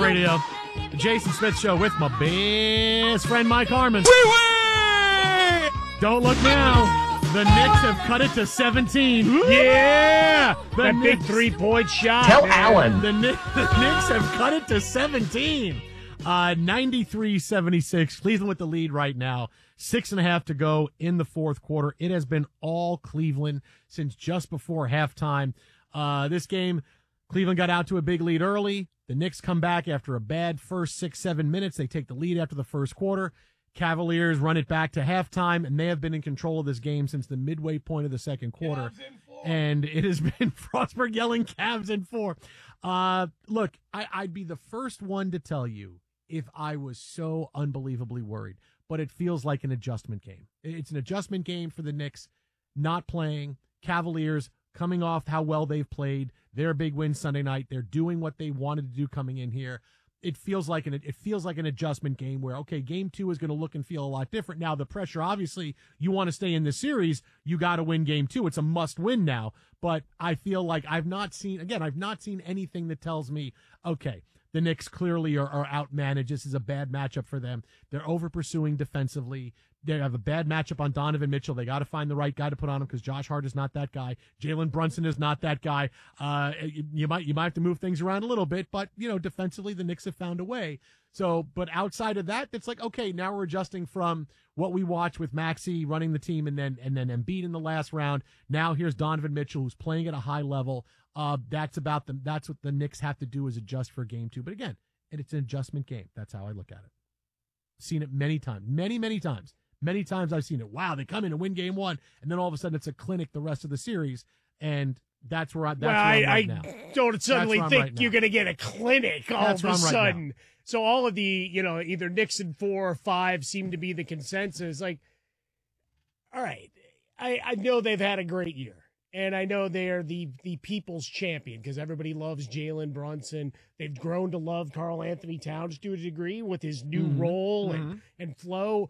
Radio. The Jason Smith Show with my best friend Mike Harmon. Don't look now. The Knicks have cut it to 17. Yeah! That big 3-point shot. Tell Allen. The Knicks have cut it to 17. 93-76. Cleveland with the lead right now. 6.5 to go in the fourth quarter. It has been all Cleveland since just before halftime. This game, Cleveland got out to a big lead early. The Knicks come back after a bad first 6-7 minutes. They take the lead after the first quarter. Cavaliers run it back to halftime, and they have been in control of this game since the midway point of the second quarter. And it has been Frostberg yelling Cavs in 4. Look, I'd be the first one to tell you if I was so unbelievably worried, but it feels like an adjustment game. It's an adjustment game for the Knicks not playing. Cavaliers coming off how well they've played, their big win Sunday night. They're doing what they wanted to do coming in here. It feels like an adjustment game where, okay, game 2 is going to look and feel a lot different. Now, the pressure, obviously, you want to stay in the series, you got to win game 2. It's a must win now. But I feel like I've not seen anything that tells me, okay, the Knicks clearly are outmanaged. This is a bad matchup for them. They're over-pursuing defensively. They have a bad matchup on Donovan Mitchell. They got to find the right guy to put on him because Josh Hart is not that guy. Jalen Brunson is not that guy. You might have to move things around a little bit, but defensively the Knicks have found a way. So, but outside of that, it's like, okay, now we're adjusting from what we watched with Maxey running the team and then Embiid in the last round. Now here's Donovan Mitchell who's playing at a high level. That's what the Knicks have to do is adjust for game 2. But again, it's an adjustment game. That's how I look at it. Seen it many times, many times. Many times I've seen it. Wow, they come in and win game 1, and then all of a sudden it's a clinic the rest of the series, and that's where I'm right now. Don't suddenly think you're going to get a clinic all of a sudden. Right, so all of the, either Knicks in 4 or 5 seem to be the consensus. Like, all right, I know they've had a great year, and I know they are the people's champion because everybody loves Jalen Brunson. They've grown to love Karl Anthony Towns to a degree with his new role and flow.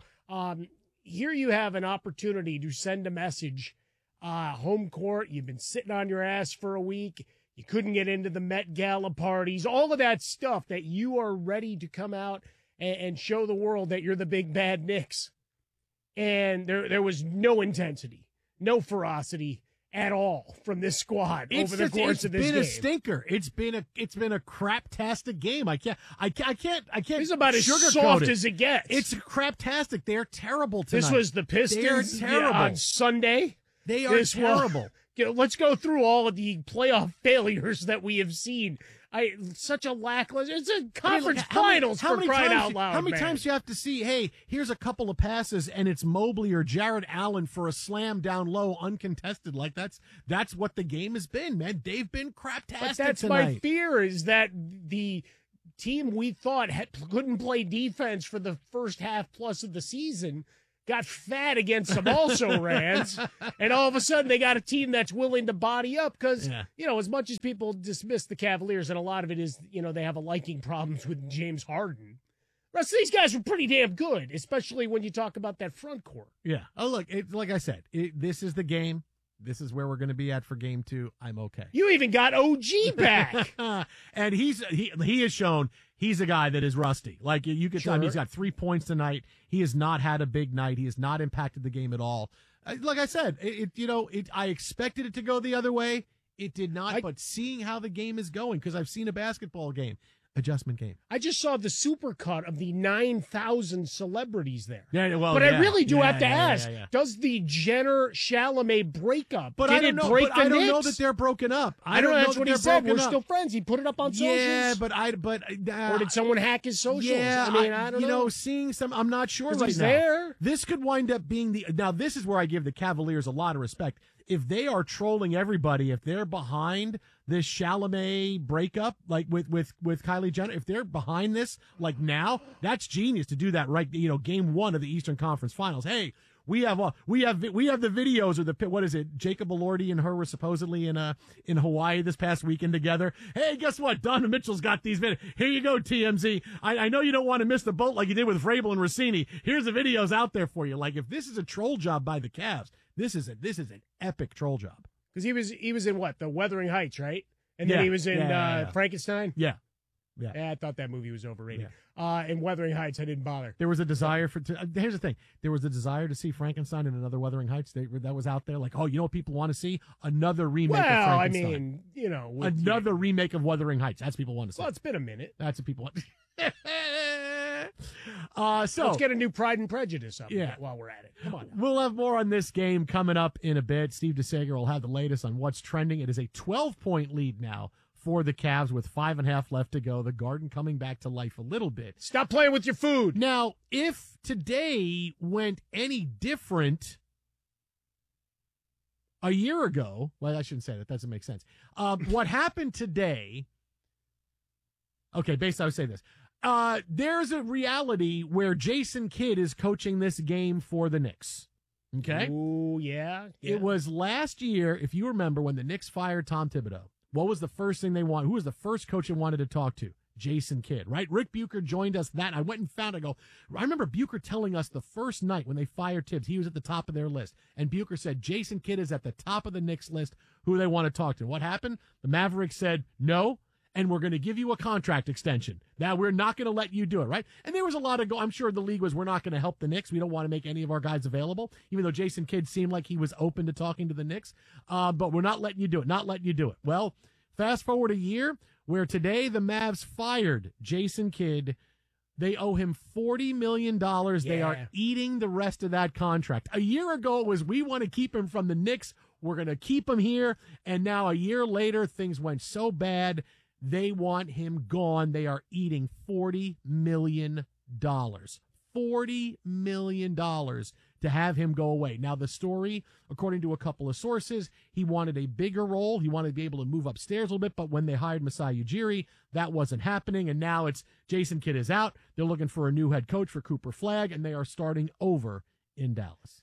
Here you have an opportunity to send a message. Home court, you've been sitting on your ass for a week. You couldn't get into the Met Gala parties, all of that stuff that you are ready to come out and show the world that you're the big bad Knicks. And there was no intensity, no ferocity at all from this squad over the course of this game. It's been a stinker. It's been a craptastic game. I can't. It's about as soft as it gets. It's craptastic. They're terrible tonight. This was the Pistons on Sunday. They are terrible. Let's go through all of the playoff failures that we have seen. Such a lackluster. It's a conference finals for crying out loud. How many times do you have to see, hey, here's a couple of passes and it's Mobley or Jared Allen for a slam down low, uncontested. Like that's what the game has been, man. They've been craptastic But that's tonight. My fear is that the team we thought couldn't play defense for the first half plus of the season got fat against some also-rans, and all of a sudden they got a team that's willing to body up because, as much as people dismiss the Cavaliers, and a lot of it is, they have a liking problems with James Harden, the rest of these guys were pretty damn good, especially when you talk about that front court. Yeah. Oh, look, like I said, this is the game. This is where we're going to be at for game 2. I'm okay. You even got OG back. And he has shown he's a guy that is rusty. Like you could tell, he's got 3 points tonight. He has not had a big night. He has not impacted the game at all. Like I said, I expected it to go the other way. It did not, but seeing how the game is going, because I've seen a basketball game, adjustment game. I just saw the supercut of the 9,000 celebrities there. Yeah, well, but I really do have to ask: does the Jenner Chalamet breakup? But I don't know. But I don't know that they're broken up. I don't know. That's what he said. We're still friends. He put it up on socials. Yeah, or did someone hack his socials? Yeah, I don't know. Seeing some, I'm not sure right he's now. There. This could wind up being now. This is where I give the Cavaliers a lot of respect. If they are trolling everybody, if they're behind this Chalamet breakup, like with Kylie Jenner, if they're behind this, like now, that's genius to do that. Right, game 1 of the Eastern Conference Finals. Hey, we have the videos of the what is it? Jacob Elordi and her were supposedly in Hawaii this past weekend together. Hey, guess what? Donovan Mitchell's got these videos. Here you go, TMZ. I know you don't want to miss the boat like you did with Vrabel and Rossini. Here's the videos out there for you. Like if this is a troll job by the Cavs. This is an epic troll job. Because he was in what, the Wuthering Heights, right? And then he was in Frankenstein. Yeah. Yeah. I thought that movie was overrated. And Wuthering Heights, I didn't bother. There was a desire here's the thing. There was a desire to see Frankenstein and another Wuthering Heights that was out there. Like, oh, you know what people want to see? Another remake of Frankenstein. I mean, you know. Another remake of Wuthering Heights. That's what people want to see. Well, it's been a minute. That's what people want. So let's get a new Pride and Prejudice up while we're at it. Come on now. We'll have more on this game coming up in a bit. Steve DeSager will have the latest on what's trending. It is a 12-point lead now for the Cavs with 5.5 left to go. The Garden coming back to life a little bit. Stop playing with your food. Now, if today went any different a year ago, well, I shouldn't say that. That doesn't make sense. What happened today, okay, basically I would say this. There's a reality where Jason Kidd is coaching this game for the Knicks. Okay? Oh, yeah. It was last year, if you remember, when the Knicks fired Tom Thibodeau. What was the first thing they wanted? Who was the first coach they wanted to talk to? Jason Kidd, right? Rick Bucher joined us that. I went and found it. I remember Bucher telling us the first night when they fired Tibbs, he was at the top of their list. And Bucher said, Jason Kidd is at the top of the Knicks list, who they want to talk to. What happened? The Mavericks said, no, and we're going to give you a contract extension. Now, we're not going to let you do it, right? And there was a lot of I'm sure the league was, we're not going to help the Knicks. We don't want to make any of our guys available, even though Jason Kidd seemed like he was open to talking to the Knicks. But we're not letting you do it. Well, fast forward a year where today the Mavs fired Jason Kidd. They owe him $40 million. Yeah. They are eating the rest of that contract. A year ago, it was, we want to keep him from the Knicks. We're going to keep him here. And now a year later, things went so bad. They want him gone. They are eating $40 million. $40 million to have him go away. Now, the story, according to a couple of sources, he wanted a bigger role. He wanted to be able to move upstairs a little bit, but when they hired Masai Ujiri, that wasn't happening, and now it's Jason Kidd is out. They're looking for a new head coach for Cooper Flagg, and they are starting over in Dallas.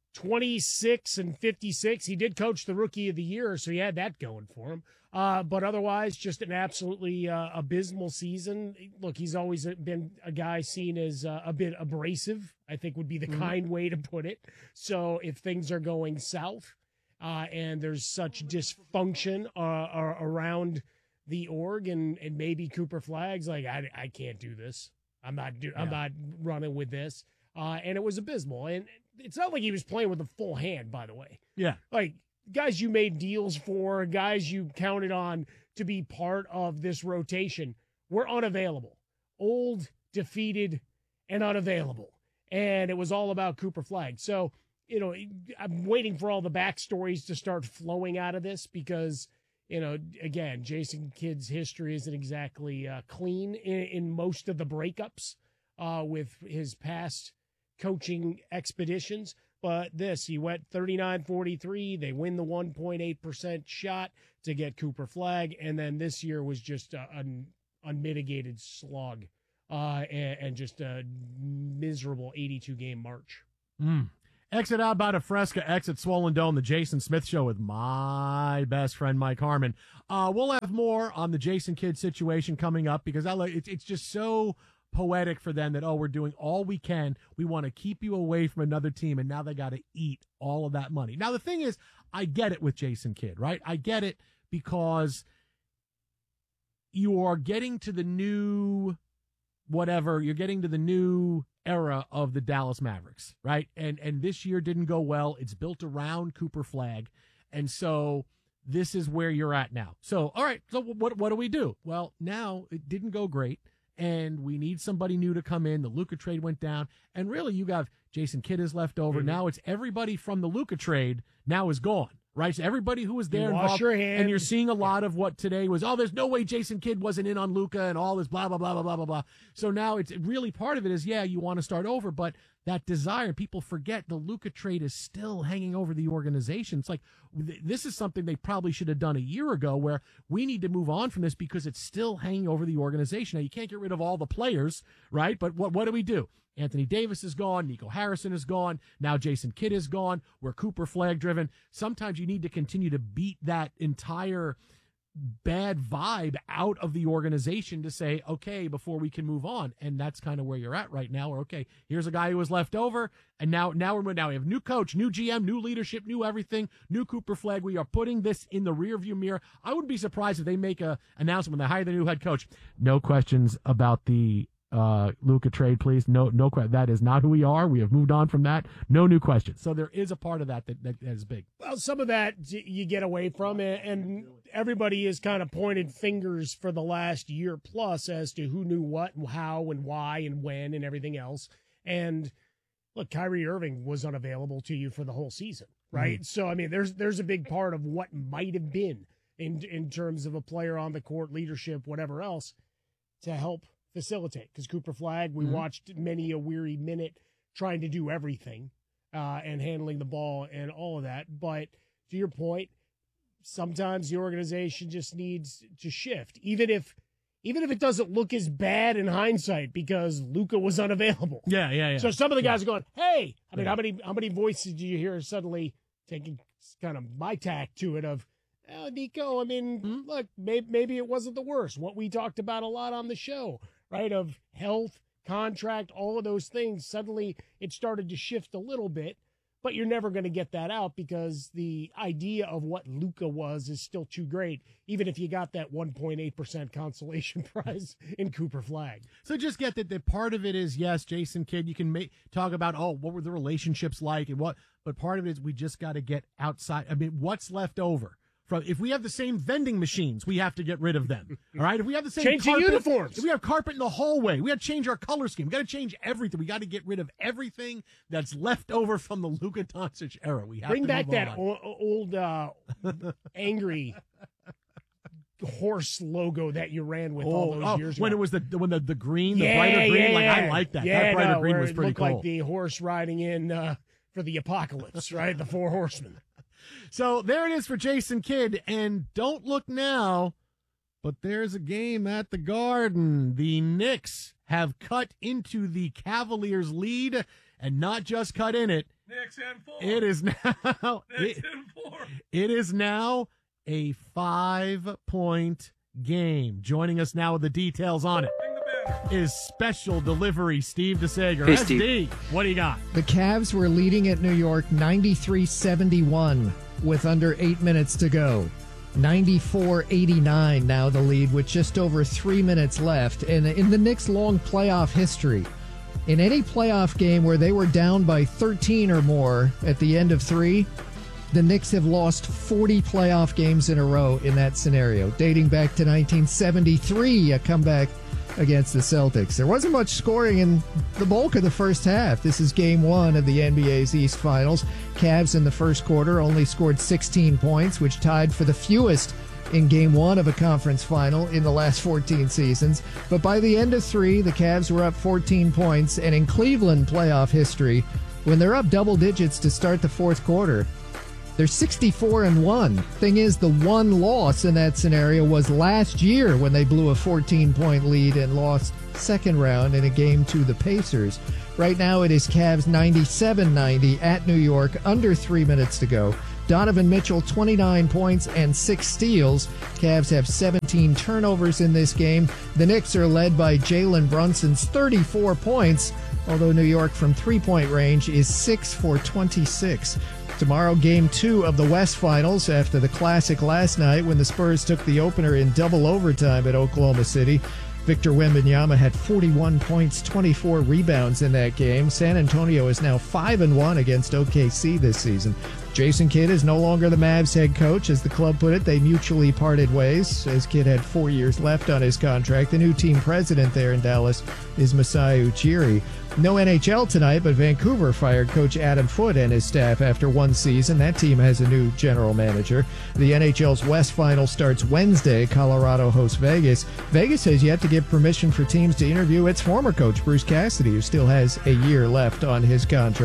26-56. He did coach the Rookie of the Year, so he had that going for him. But otherwise, just an absolutely abysmal season. Look, he's always been a guy seen as a bit abrasive, I think would be the kind way to put it. So if things are going south and there's such dysfunction around the org, and maybe Cooper Flagg's like, I can't do this. I'm not running with this. And it was abysmal. And it's not like he was playing with a full hand, by the way. Yeah. Like, guys you made deals for, guys you counted on to be part of this rotation were unavailable. Old, defeated, and unavailable. And it was all about Cooper Flagg. So, you know, I'm waiting for all the backstories to start flowing out of this because, you know, again, Jason Kidd's history isn't exactly clean in most of the breakups with his past coaching expeditions. But he went 39-43. They win the 1.8% shot to get Cooper Flagg. And then this year was just an unmitigated slog and just a miserable 82-game march. Exit out by Fresca, exit Swollen Dome, the Jason Smith Show with my best friend, Mike Harmon. We'll have more on the Jason Kidd situation coming up because it's just so poetic for them that, we're doing all we can. We want to keep you away from another team, and now they got to eat all of that money. Now, the thing is, I get it with Jason Kidd, right? I get it because you are getting to the new you're getting to the new era of the Dallas Mavericks, right? And this year didn't go well. It's built around Cooper Flagg. And so this is where you're at now. So, all right, so what do we do? Well, now it didn't go great. And we need somebody new to come in. The Luka trade went down. And really, you got Jason Kidd is left over. Mm-hmm. Now it's everybody from the Luka trade now is gone, right? So everybody who was there involved. And you're seeing a lot of what today was, there's no way Jason Kidd wasn't in on Luka and all this blah, blah, blah, blah, blah, blah, blah. So now it's really part of it is, you want to start over. But that desire, people forget the Luka trade is still hanging over the organization. It's like, this is something they probably should have done a year ago where we need to move on from this because it's still hanging over the organization. Now, you can't get rid of all the players, right? But what do we do? Anthony Davis is gone. Nico Harrison is gone. Now Jason Kidd is gone. We're Cooper Flagg driven. Sometimes you need to continue to beat that entire bad vibe out of the organization to say, okay, before we can move on. And that's kind of where you're at right now. Where, okay, here's a guy who was left over, and now we have new coach, new GM, new leadership, new everything, new Cooper Flagg. We are putting this in the rearview mirror. I wouldn't be surprised if they make a announcement when they hire the new head coach. No questions about the Luka trade, please. No, that is not who we are. We have moved on from that. No new questions. So there is a part of that is big. Well, some of that you get away from, and everybody has kind of pointed fingers for the last year plus as to who knew what and how and why and when and everything else. And look, Kyrie Irving was unavailable to you for the whole season, right? Mm-hmm. So, I mean, there's a big part of what might have been in terms of a player on the court, leadership, whatever else, to help facilitate. Because Cooper Flagg, we watched many a weary minute trying to do everything and handling the ball and all of that. But to your point, sometimes the organization just needs to shift, even if it doesn't look as bad in hindsight because Luka was unavailable. Yeah. So some of the guys are going, hey, I mean, how many voices do you hear suddenly taking kind of my tack to it of, oh, Nico, I mean, look, maybe it wasn't the worst. What we talked about a lot on the show, right, of health, contract, all of those things. Suddenly it started to shift a little bit, but you're never going to get that out because the idea of what Luka was is still too great, even if you got that 1.8% consolation prize in Cooper Flagg. So just get that part of it is, yes, Jason Kidd, you can talk about, what were the relationships like and what, but part of it is we just got to get outside. I mean, what's left over? If we have the same vending machines, we have to get rid of them. All right? If we have the same changing uniforms, if we have carpet in the hallway, we got to change our color scheme. We got to change everything. We got to get rid of everything that's left over from the Luka Doncic era. We have bring to back move that old angry horse logo that you ran with all those years when ago. It was the green, the brighter green. I like that. That brighter green was pretty cool. Like the horse riding in for the apocalypse, right? The Four Horsemen. So there it is for Jason Kidd. And don't look now, but there's a game at the Garden. The Knicks have cut into the Cavaliers' lead, and not just cut in it. Knicks and 4. It is now. Knicks and 4. It is now a 5-point game. Joining us now with the details on it is Special Delivery Steve DeSager. Hey, SD, Steve. What do you got? The Cavs were leading at New York 93-71 with under 8 minutes to go. 94-89 now the lead with just over 3 minutes left. And in the Knicks' long playoff history, in any playoff game where they were down by 13 or more at the end of 3, the Knicks have lost 40 playoff games in a row in that scenario, dating back to 1973, a comeback against the Celtics. There wasn't much scoring in the bulk of the first half. This is game 1 of the NBA's East Finals. Cavs in the first quarter only scored 16 points, which tied for the fewest in game 1 of a conference final in the last 14 seasons. But by the end of 3, the Cavs were up 14 points, and in Cleveland playoff history, when they're up double digits to start the fourth quarter, they're 64-1. Thing is, the one loss in that scenario was last year when they blew a 14-point lead and lost second round in a game to the Pacers. Right now it is Cavs 97-90 at New York, under 3 minutes to go. Donovan Mitchell, 29 points and 6 steals. Cavs have 17 turnovers in this game. The Knicks are led by Jalen Brunson's 34 points, although New York from three-point range is 6 for 26. Tomorrow, Game 2 of the West Finals after the classic last night when the Spurs took the opener in double overtime at Oklahoma City. Victor Wembanyama had 41 points, 24 rebounds in that game. San Antonio is now 5-1 against OKC this season. Jason Kidd is no longer the Mavs head coach. As the club put it, they mutually parted ways, as Kidd had 4 years left on his contract. The new team president there in Dallas is Masai Ujiri. No NHL tonight, but Vancouver fired coach Adam Foote and his staff after one season. That team has a new general manager. The NHL's West Final starts Wednesday. Colorado hosts Vegas. Vegas has yet to give permission for teams to interview its former coach, Bruce Cassidy, who still has a year left on his contract.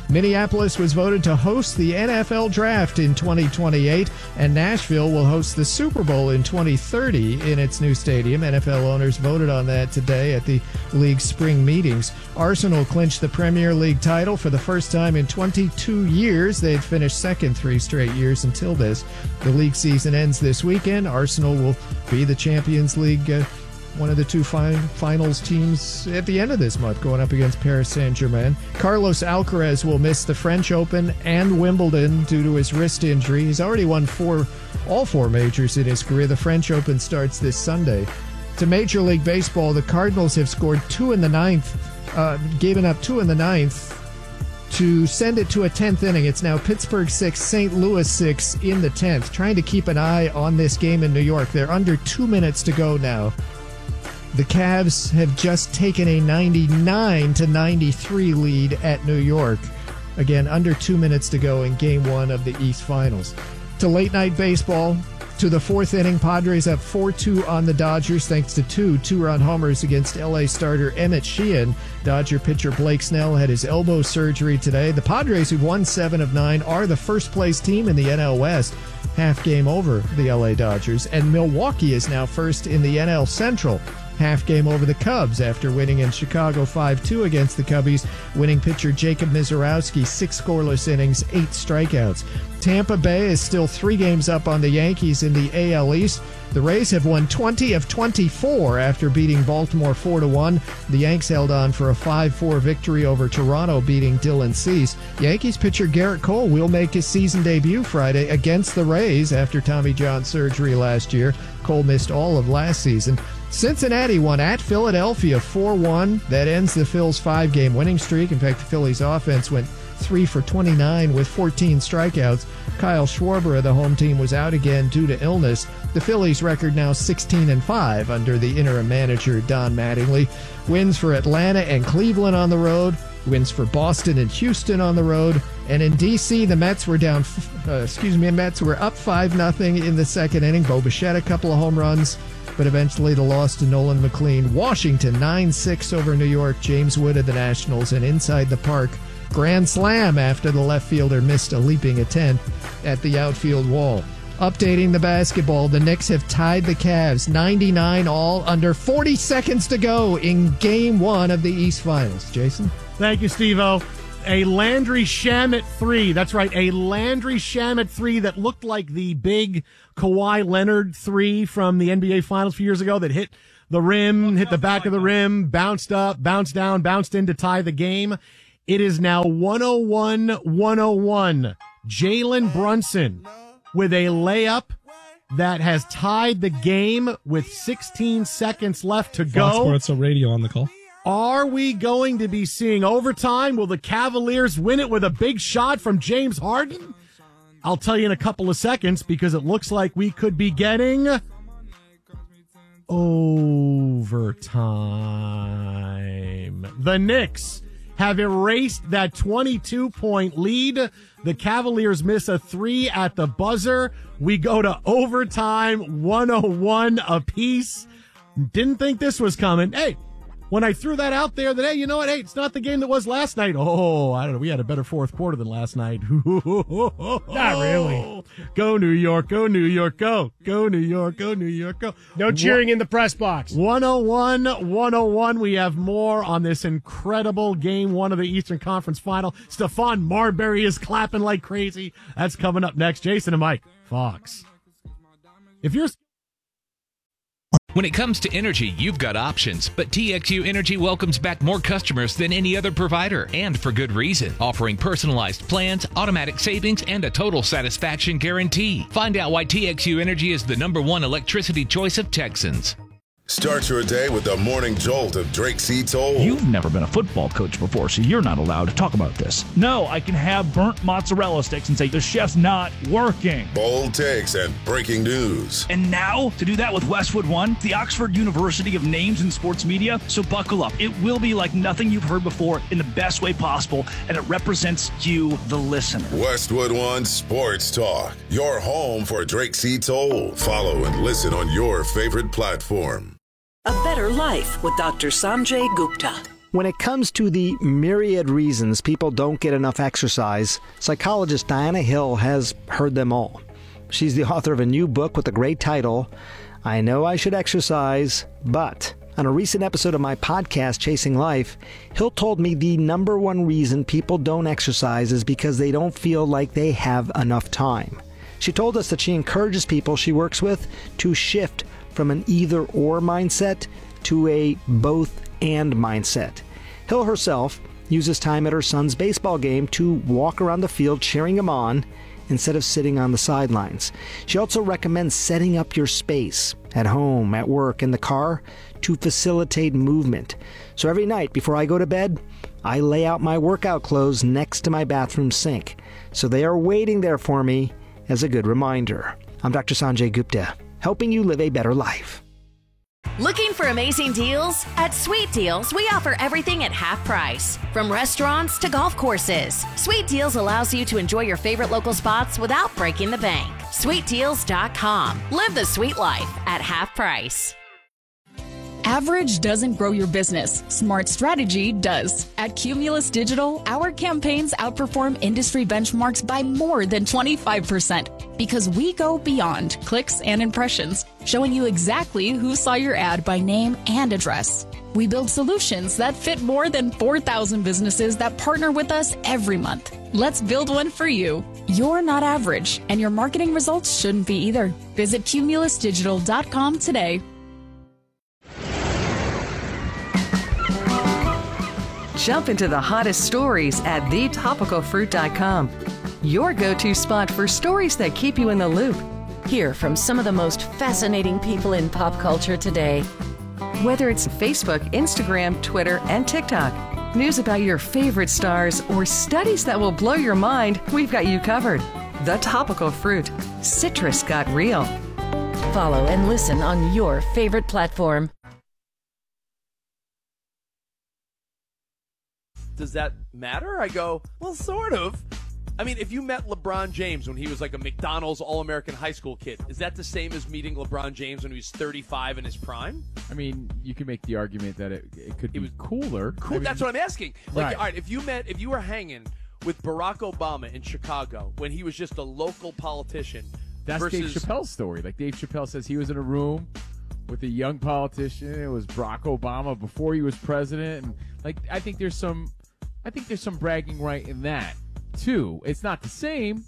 Minneapolis was voted to host the NFL Draft in 2028, and Nashville will host the Super Bowl in 2030 in its new stadium. NFL owners voted on that today at the league's spring meetings. Arsenal clinched the Premier League title for the first time in 22 years. They had finished second 3 straight years until this. The league season ends this weekend. Arsenal will be the Champions League one of the 2 finals teams at the end of this month, going up against Paris Saint-Germain. Carlos Alcaraz will miss the French Open and Wimbledon due to his wrist injury. He's already won all 4 majors in his career. The French Open starts this Sunday. To Major League Baseball, the Cardinals have scored 2 in the 9th, given up 2 in the 9th to send it to a 10th inning. It's now Pittsburgh 6, St. Louis 6 in the 10th. Trying to keep an eye on this game in New York. They're under 2 minutes to go now. The Cavs have just taken a 99-93 lead at New York. Again, under 2 minutes to go in Game 1 of the East Finals. To late night baseball, to the 4th inning, Padres up 4-2 on the Dodgers thanks to 2 two-run homers against L.A. starter Emmett Sheehan. Dodger pitcher Blake Snell had his elbow surgery today. The Padres, who've won 7 of 9, are the first-place team in the NL West, half game over the L.A. Dodgers. And Milwaukee is now first in the NL Central, half game over the Cubs after winning in Chicago 5-2 against the Cubbies. Winning pitcher Jacob Mizorowski, 6 scoreless innings, 8 strikeouts. Tampa Bay is still 3 games up on the Yankees in the AL East. The Rays have won 20 of 24 after beating Baltimore 4-1. The Yanks held on for a 5-4 victory over Toronto, beating Dylan Cease. Yankees pitcher Garrett Cole will make his season debut Friday against the Rays after Tommy John surgery last year. Cole missed all of last season. Cincinnati won at Philadelphia 4-1. That ends the Phils' 5-game winning streak. In fact, the Phillies' offense went 3 for 29 with 14 strikeouts. Kyle Schwarber of the home team was out again due to illness. The Phillies' record now 16-5 under the interim manager Don Mattingly. Wins for Atlanta and Cleveland on the road. Wins for Boston and Houston on the road. And in D.C., the Mets were up 5-0 in the second inning. Bo Bichette a couple of home runs, but eventually the loss to Nolan McLean. Washington 9-6 over New York. James Wood of the Nationals, and inside the park, grand slam after the left fielder missed a leaping attempt at the outfield wall. Updating the basketball, the Knicks have tied the Cavs 99 all, under 40 seconds to go in Game 1 of the East Finals. Jason? Thank you, Steve-O. A Landry Shamet 3. That's right, a Landry Shamet 3 that looked like the big Kawhi Leonard 3 from the NBA Finals a few years ago that hit the rim, hit the back of the rim, bounced up, bounced down, bounced in to tie the game. It is now 101-101. Jalen Brunson with a layup that has tied the game with 16 seconds left to go. Fox Sports Radio on the call. Are we going to be seeing overtime? Will the Cavaliers win it with a big shot from James Harden? I'll tell you in a couple of seconds, because it looks like we could be getting overtime. The Knicks have erased that 22-point lead. The Cavaliers miss a 3 at the buzzer. We go to overtime, 101 apiece. Didn't think this was coming. Hey, when I threw that out there, that, hey, you know what? Hey, it's not the game that was last night. Oh, I don't know. We had a better fourth quarter than last night. Not really. Go New York, go New York, go. Go New York, go New York, go. No cheering in the press box. 101-101. We have more on this incredible Game 1 of the Eastern Conference Final. Stephon Marbury is clapping like crazy. That's coming up next. Jason and Mike, Fox. If you're... When it comes to energy, you've got options, but TXU Energy welcomes back more customers than any other provider, and for good reason, offering personalized plans, automatic savings, and a total satisfaction guarantee. Find out why TXU Energy is the #1 electricity choice of Texans. Start your day with the morning jolt of Drake C. Toll. You've never been a football coach before, so you're not allowed to talk about this. No, I can have burnt mozzarella sticks and say, the chef's not working. Bold takes and breaking news. And now, to do that with Westwood One, the Oxford University of Names in Sports Media. So buckle up. It will be like nothing you've heard before in the best way possible, and it represents you, the listener. Westwood One Sports Talk, your home for Drake C. Toll. Follow and listen on your favorite platform. A better life with Dr. Sanjay Gupta. When it comes to the myriad reasons people don't get enough exercise, psychologist Diana Hill has heard them all. She's the author of a new book with the great title, I Know I Should Exercise, But... On a recent episode of my podcast, Chasing Life, Hill told me the number one reason people don't exercise is because they don't feel like they have enough time. She told us that she encourages people she works with to shift from an either-or mindset to a both-and mindset. Hill herself uses time at her son's baseball game to walk around the field cheering him on instead of sitting on the sidelines. She also recommends setting up your space at home, at work, in the car to facilitate movement. So every night before I go to bed, I lay out my workout clothes next to my bathroom sink. So they are waiting there for me as a good reminder. I'm Dr. Sanjay Gupta, helping you live a better life. Looking for amazing deals? At Sweet Deals, we offer everything at half price. From restaurants to golf courses, Sweet Deals allows you to enjoy your favorite local spots without breaking the bank. SweetDeals.com. Live the sweet life at half price. Average doesn't grow your business. Smart strategy does. At Cumulus Digital, our campaigns outperform industry benchmarks by more than 25% because we go beyond clicks and impressions, showing you exactly who saw your ad by name and address. We build solutions that fit more than 4,000 businesses that partner with us every month. Let's build one for you. You're not average, and your marketing results shouldn't be either. Visit cumulusdigital.com today. Jump into the hottest stories at thetopicalfruit.com. Your go-to spot for stories that keep you in the loop. Hear from some of the most fascinating people in pop culture today. Whether it's Facebook, Instagram, Twitter, and TikTok, news about your favorite stars, or studies that will blow your mind, we've got you covered. The Topical Fruit. Citrus got real. Follow and listen on your favorite platform. Does that matter? I go, well, sort of. I mean, if you met LeBron James when he was like a McDonald's All-American high school kid, is that the same as meeting LeBron James when he was 35 in his prime? I mean, you can make the argument that it could be cooler. Cool. I mean, that's what I'm asking. Like, right. All right, if you were hanging with Barack Obama in Chicago when he was just a local politician, that's Dave Chappelle's story. Like Dave Chappelle says, he was in a room with a young politician. It was Barack Obama before he was president, and like I think there's some bragging right in that, too. It's not the same,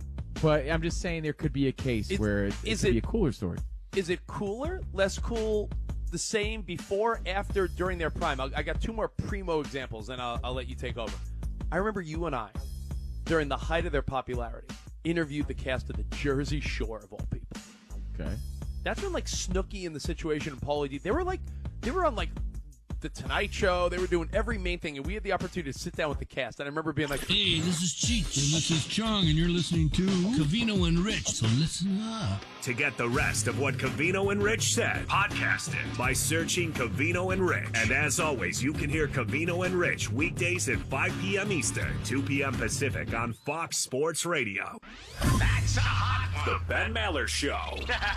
but I'm just saying there could be a case where it could be a cooler story. Is it cooler, less cool, the same, before, after, during their prime? I got two more primo examples, and I'll let you take over. I remember you and I, during the height of their popularity, interviewed the cast of The Jersey Shore, of all people. Okay. That's when, like, Snooki and The Situation and Pauly D, they were on, like, The Tonight Show. They were doing every main thing, and we had the opportunity to sit down with the cast. And I remember being like, hey, this is Cheech, and this is Chung, and you're listening to Covino and Rich, so listen up. To get the rest of what Covino and Rich said, podcast it by searching Covino and Rich. And as always, you can hear Covino and Rich weekdays at 5 p.m. Eastern, 2 p.m. Pacific on Fox Sports Radio. That's a hot one. The Ben Maller Show.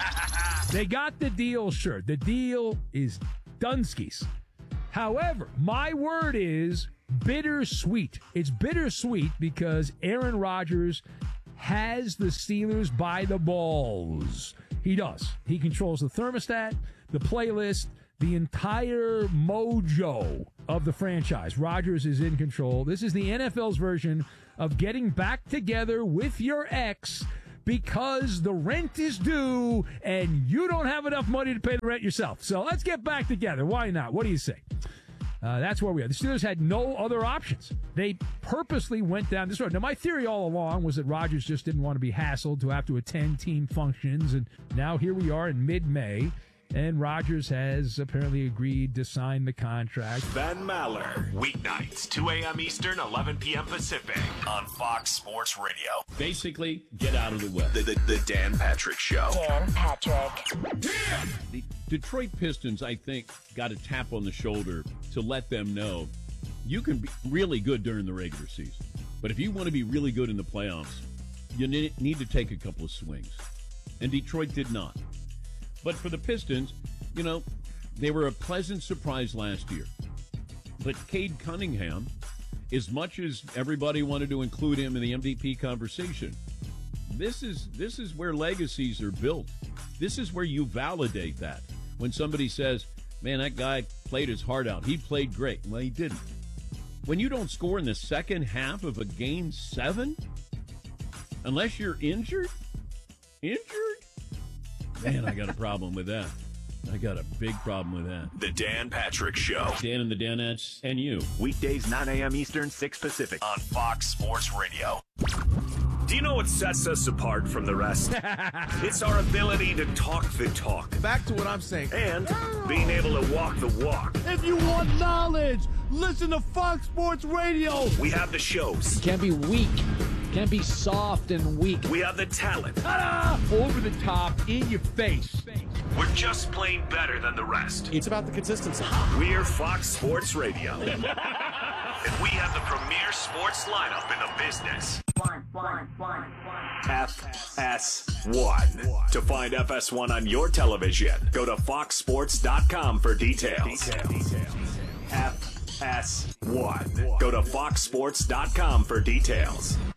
They got the deal, sure. The deal is Dunskies. However, my word is bittersweet. It's bittersweet because Aaron Rodgers has the Steelers by the balls. He does. He controls the thermostat, the playlist, the entire mojo of the franchise. Rodgers is in control. This is the NFL's version of getting back together with your ex because the rent is due and you don't have enough money to pay the rent yourself. So let's get back together. Why not? What do you say? That's where we are. The Steelers had no other options. They purposely went down this road. Now, my theory all along was that Rodgers just didn't want to be hassled to have to attend team functions. And now here we are in mid-May, and Rodgers has apparently agreed to sign the contract. Ben Maller, weeknights, 2 a.m. Eastern, 11 p.m. Pacific on Fox Sports Radio. Basically, get out of the way. The Dan Patrick Show. Dan Patrick. The Detroit Pistons, I think, got a tap on the shoulder to let them know you can be really good during the regular season. But if you want to be really good in the playoffs, you need to take a couple of swings. And Detroit did not. But for the Pistons, they were a pleasant surprise last year. But Cade Cunningham, as much as everybody wanted to include him in the MVP conversation, this is where legacies are built. This is where you validate that. When somebody says, man, that guy played his heart out. He played great. Well, he didn't. When you don't score in the second half of a Game 7, unless you're injured, man, I got a problem with that. I got a big problem with that. The Dan Patrick Show. Dan and the Danettes and you. Weekdays 9 a.m. Eastern, 6 Pacific on Fox Sports Radio. Do you know what sets us apart from the rest? It's our ability to talk the talk. Back to what I'm saying. And being able to walk the walk. If you want knowledge, listen to Fox Sports Radio. We have the shows. Can't be weak. Can't be soft and weak. We have the talent. Ta-da! Over the top, in your face. We're just plain better than the rest. It's about the consistency. We're Fox Sports Radio. And we have the premier sports lineup in the business. FS1. To find FS1 on your television, go to foxsports.com for details. FS1. Go to foxsports.com for details.